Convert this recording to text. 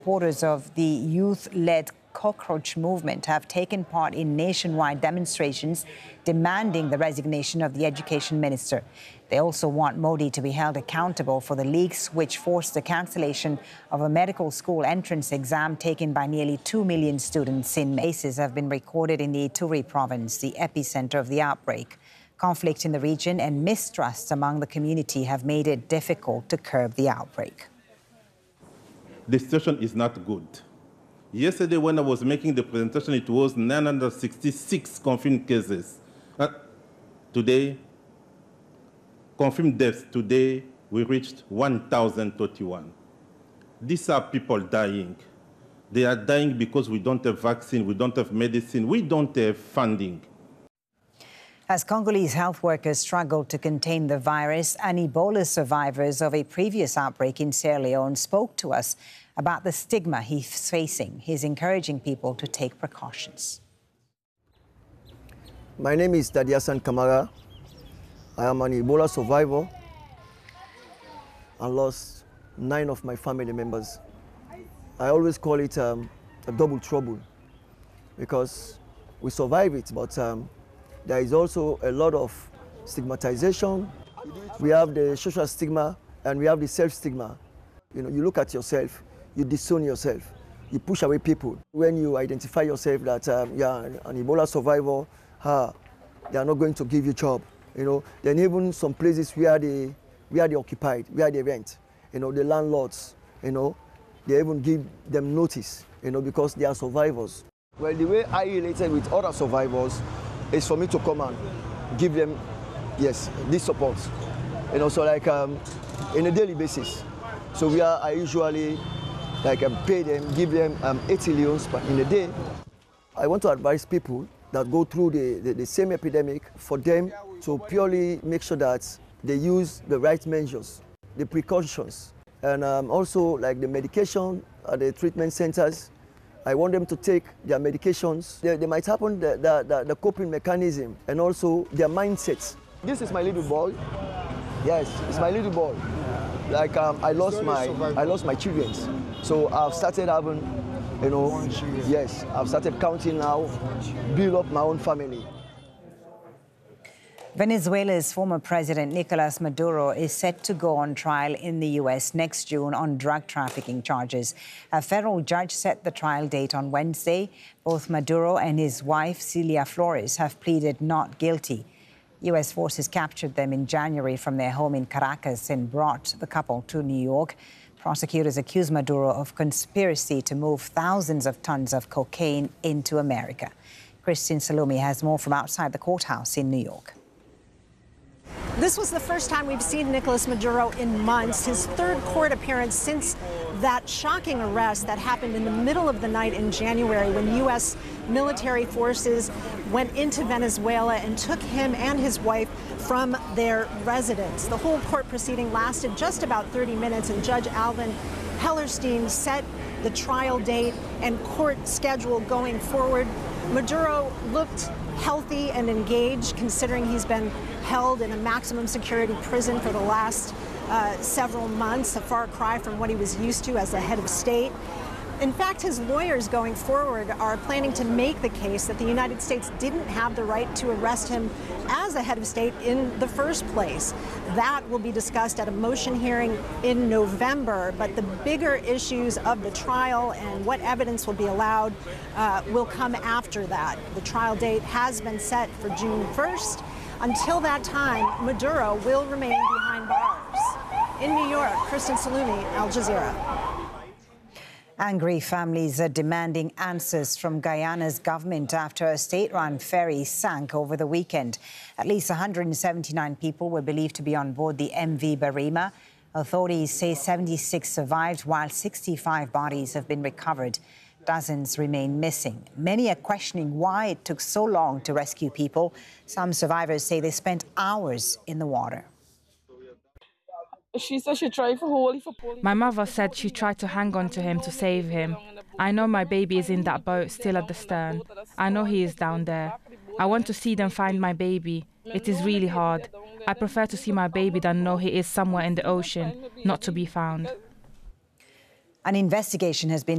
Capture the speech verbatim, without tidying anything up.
Supporters of the youth-led cockroach movement have taken part in nationwide demonstrations demanding the resignation of the education minister. They also want Modi to be held accountable for the leaks which forced the cancellation of a medical school entrance exam taken by nearly two million students in May. Cases have been recorded in the Ituri province, the epicenter of the outbreak. Conflict in the region and mistrust among the community have made it difficult to curb the outbreak. The situation is not good. Yesterday, when I was making the presentation, it was nine hundred sixty-six confirmed cases. Uh, today, confirmed deaths, today we reached one thousand thirty-one. These are people dying. They are dying because we don't have vaccine, we don't have medicine, we don't have funding. As Congolese health workers struggle to contain the virus, and Ebola survivors of a previous outbreak in Sierra Leone spoke to us about the stigma he's facing. He's encouraging people to take precautions. My name is Dadi Hassan Kamara. I am an Ebola survivor. I lost nine of my family members. I always call it um, a double trouble because we survive it, but um, there is also a lot of stigmatization. We have the social stigma and we have the self-stigma. You know, you look at yourself, you disown yourself, you push away people. When you identify yourself that um, you're an Ebola survivor, uh, they are not going to give you a job. You know, then even some places where they, where they occupied, where they rent, you know, the landlords, you know, they even give them notice, you know, because they are survivors. Well, the way I related with other survivors is for me to come and give them, yes, this support. You know, so like um, in a daily basis. So we are, I usually like um, pay them, give them um, eighty leons in a day. I want to advise people that go through the, the, the same epidemic for them to purely make sure that they use the right measures, the precautions, and um, also like the medication at the treatment centers. I want them to take their medications. They, they might happen the, the, the, the coping mechanism and also their mindsets. This is my little boy. Yes, it's my little boy. Like um, I lost my, I lost my children. So I've started having, you know, yes, I've started counting now, build up my own family. Venezuela's former president, Nicolas Maduro, is set to go on trial in the U S next June on drug trafficking charges. A federal judge set the trial date on Wednesday. Both Maduro and his wife, Celia Flores, have pleaded not guilty. U S forces captured them in January from their home in Caracas and brought the couple to New York. Prosecutors accuse Maduro of conspiracy to move thousands of tons of cocaine into America. Christine Salumi has more from outside the courthouse in New York. This was the first time we've seen Nicolas Maduro in months, his third court appearance since that shocking arrest that happened in the middle of the night in January when U S military forces went into Venezuela and took him and his wife from their residence. The whole court proceeding lasted just about thirty minutes, and Judge Alvin Hellerstein set the trial date and court schedule going forward. Maduro looked healthy and engaged, considering he's been held in a maximum security prison for the last uh, several months, a far cry from what he was used to as the head of state. In fact, his lawyers going forward are planning to make the case that the United States didn't have the right to arrest him as a head of state in the first place. That will be discussed at a motion hearing in November, but the bigger issues of the trial and what evidence will be allowed uh, will come after that. The trial date has been set for June first. Until that time, Maduro will remain behind bars. In New York, Kristen Salumi, Al Jazeera. Angry families are demanding answers from Guyana's government after a state-run ferry sank over the weekend. At least one hundred seventy-nine people were believed to be on board the M V Barima. Authorities say seventy-six survived, while sixty-five bodies have been recovered. Dozens remain missing. Many are questioning why it took so long to rescue people. Some survivors say they spent hours in the water. She said she tried for holy for police. My mother said she tried to hang on to him to save him. I know my baby is in that boat, still at the stern. I know he is down there. I want to see them find my baby. It is really hard. I prefer to see my baby than know he is somewhere in the ocean, not to be found. An investigation has been